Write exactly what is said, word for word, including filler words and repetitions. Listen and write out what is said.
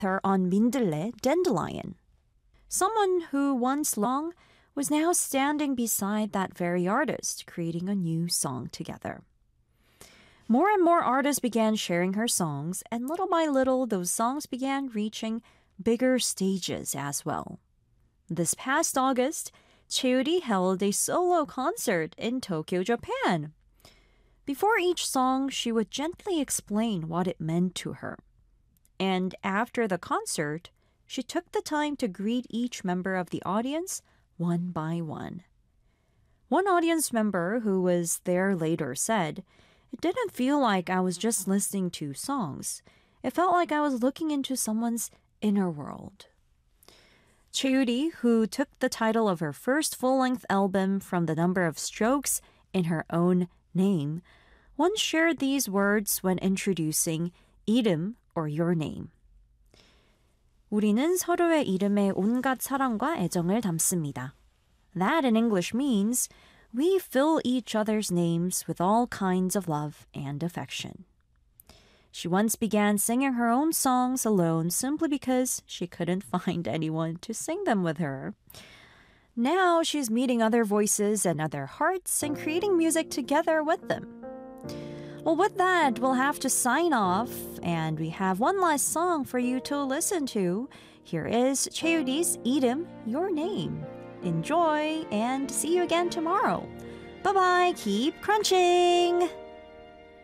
her on Mindle Dandelion. Someone who once long was now standing beside that very artist, creating a new song together. More and more artists began sharing her songs, and little by little, those songs began reaching bigger stages as well. This past August, Cheuri held a solo concert in Tokyo, Japan. Before each song, she would gently explain what it meant to her. And after the concert, she took the time to greet each member of the audience one by one. One audience member who was there later said, "It didn't feel like I was just listening to songs. It felt like I was looking into someone's inner world." Cheuri, who took the title of her first full-length album from the number of strokes in her own name, once shared these words when introducing 이름 or your name. 우리는 서로의 이름에 온갖 사랑과 애정을 담습니다. That in English means we fill each other's names with all kinds of love and affection. She once began singing her own songs alone simply because she couldn't find anyone to sing them with her. Now she's meeting other voices and other hearts and creating music together with them. Well, with that, we'll have to sign off, and we have one last song for you to listen to. Here is Cheuri's 이름, Your Name. Enjoy, and see you again tomorrow. Bye-bye, keep crunching!